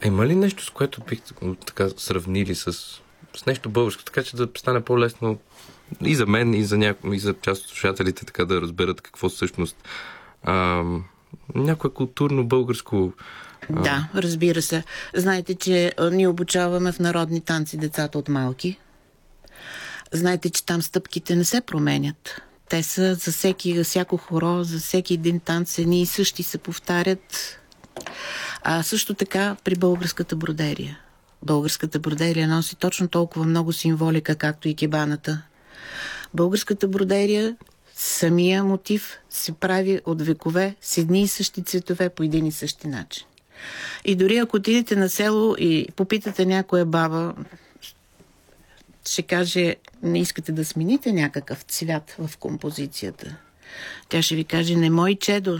Има ли нещо, с което бихте така сравнили с нещо българско, така че да стане по-лесно и за мен, и за и за част от слушателите, така да разберат какво всъщност някое културно българско... Да, разбира се. Знаете, че ние обучаваме в народни танци децата от малки. Знаете, че там стъпките не се променят. Те са за всяко хоро, за всеки един танц едни и същи се повтарят. А също така при българската бродерия. Българската бродерия носи точно толкова много символика, както и кебаната. Българската бродерия, самия мотив се прави от векове с едни и същи цветове по един и същи начин. И дори ако отидете на село и попитате някоя баба, ще каже, не искате да смените някакъв цвят в композицията. Тя ще ви каже, не мой чедо,